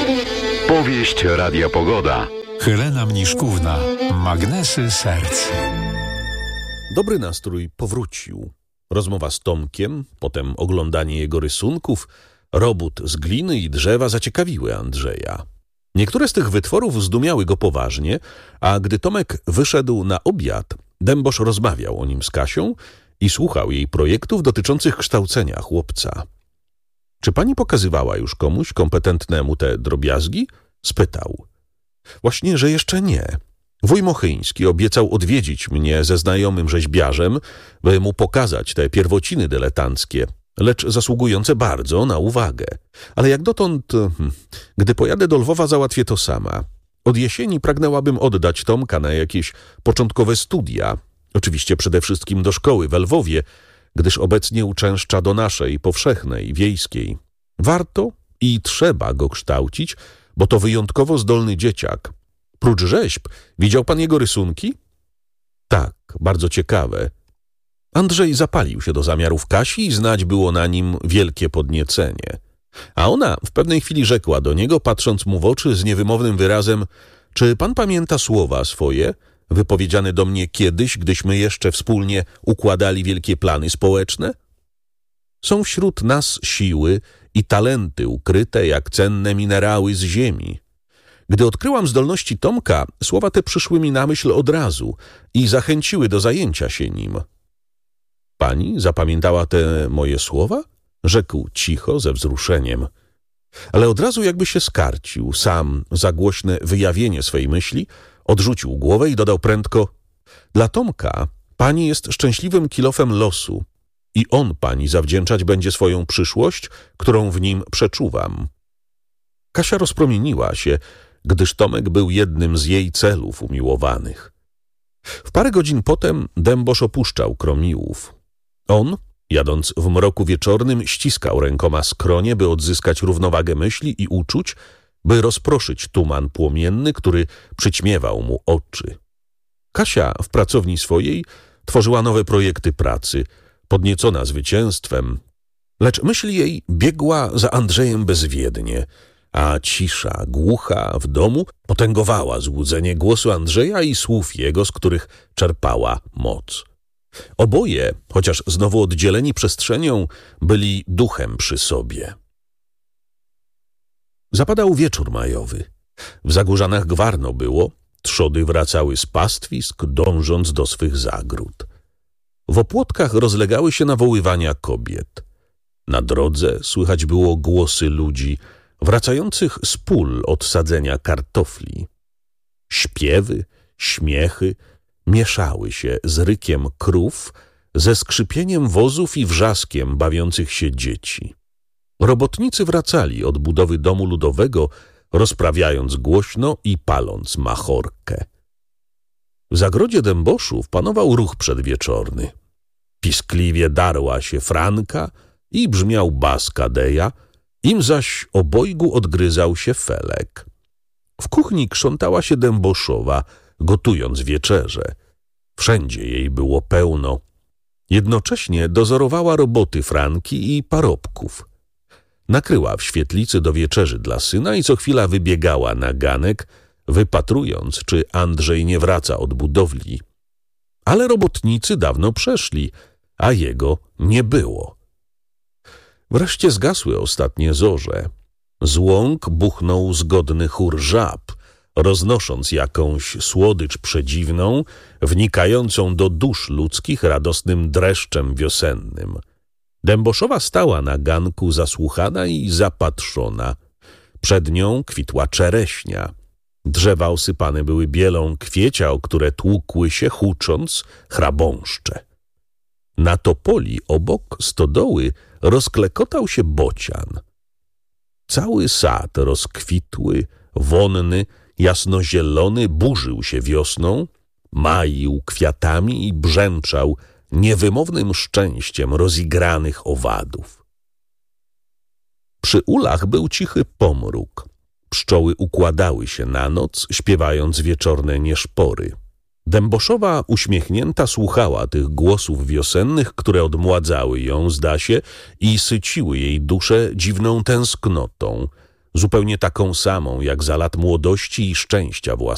Powieść Radia Pogoda. Helena Mniszkówna. Magnesy serc. Dobry nastrój powrócił. Rozmowa z Tomkiem, potem oglądanie jego rysunków, robót z gliny i drzewa zaciekawiły Andrzeja. Niektóre z tych wytworów zdumiały go poważnie, a gdy Tomek wyszedł na obiad, Dębosz rozmawiał o nim z Kasią i słuchał jej projektów dotyczących kształcenia chłopca. Czy pani pokazywała już komuś kompetentnemu te drobiazgi? Spytał. Właśnie, że jeszcze nie. Wuj Mochyński obiecał odwiedzić mnie ze znajomym rzeźbiarzem, by mu pokazać te pierwociny dyletanckie, lecz zasługujące bardzo na uwagę. Ale jak dotąd, gdy pojadę do Lwowa, załatwię to sama. Od jesieni pragnęłabym oddać Tomka na jakieś początkowe studia. Oczywiście przede wszystkim do szkoły w Lwowie, gdyż obecnie uczęszcza do naszej, powszechnej, wiejskiej. Warto i trzeba go kształcić, bo to wyjątkowo zdolny dzieciak. Prócz rzeźb, widział pan jego rysunki? Tak, bardzo ciekawe. Andrzej zapalił się do zamiarów Kasi i znać było na nim wielkie podniecenie. A ona w pewnej chwili rzekła do niego, patrząc mu w oczy z niewymownym wyrazem: czy pan pamięta słowa swoje, wypowiedziane do mnie kiedyś, gdyśmy jeszcze wspólnie układali wielkie plany społeczne? Są wśród nas siły i talenty ukryte jak cenne minerały z ziemi. Gdy odkryłam zdolności Tomka, słowa te przyszły mi na myśl od razu i zachęciły do zajęcia się nim. Pani zapamiętała te moje słowa? Rzekł cicho, ze wzruszeniem. Ale od razu jakby się skarcił, sam za głośne wyjawienie swej myśli, odrzucił głowę i dodał prędko: dla Tomka pani jest szczęśliwym kilofem losu i on pani zawdzięczać będzie swoją przyszłość, którą w nim przeczuwam. Kasia rozpromieniła się, gdyż Tomek był jednym z jej celów umiłowanych. W parę godzin potem Dębosz opuszczał Kromiłów. On, jadąc w mroku wieczornym, ściskał rękoma skronie, by odzyskać równowagę myśli i uczuć, by rozproszyć tuman płomienny, który przyćmiewał mu oczy. Kasia w pracowni swojej tworzyła nowe projekty pracy, podniecona zwycięstwem, lecz myśl jej biegła za Andrzejem bezwiednie, a cisza głucha w domu potęgowała złudzenie głosu Andrzeja i słów jego, z których czerpała moc. Oboje, chociaż znowu oddzieleni przestrzenią, byli duchem przy sobie. Zapadał wieczór majowy. W Zagórzanach gwarno było, trzody wracały z pastwisk, dążąc do swych zagród. W opłotkach rozlegały się nawoływania kobiet. Na drodze słychać było głosy ludzi wracających z pól od sadzenia kartofli. Śpiewy, śmiechy mieszały się z rykiem krów, ze skrzypieniem wozów i wrzaskiem bawiących się dzieci. Robotnicy wracali od budowy domu ludowego, rozprawiając głośno i paląc machorkę. W zagrodzie Dęboszów panował ruch przedwieczorny. Piskliwie darła się Franka i brzmiał bas Kadeja, im zaś obojgu odgryzał się Felek. W kuchni krzątała się Dęboszowa, gotując wieczerzę. Wszędzie jej było pełno. Jednocześnie dozorowała roboty Franki i parobków. Nakryła w świetlicy do wieczerzy dla syna i co chwila wybiegała na ganek, wypatrując, czy Andrzej nie wraca od budowli. Ale robotnicy dawno przeszli, a jego nie było. Wreszcie zgasły ostatnie zorze. Z łąk buchnął zgodny chór żab, roznosząc jakąś słodycz przedziwną, wnikającą do dusz ludzkich radosnym dreszczem wiosennym. Dęboszowa stała na ganku zasłuchana i zapatrzona. Przed nią kwitła czereśnia. Drzewa osypane były bielą kwiecia, o które tłukły się, hucząc, chrabąszcze. Na topoli obok stodoły rozklekotał się bocian. Cały sad rozkwitły, wonny, jasnozielony burzył się wiosną, maił kwiatami i brzęczał niewymownym szczęściem rozigranych owadów. Przy ulach był cichy pomruk. Pszczoły układały się na noc, śpiewając wieczorne nieszpory. Dęboszowa, uśmiechnięta, słuchała tych głosów wiosennych, które odmładzały ją, zda się, i syciły jej duszę dziwną tęsknotą, zupełnie taką samą jak za lat młodości i szczęścia własnego.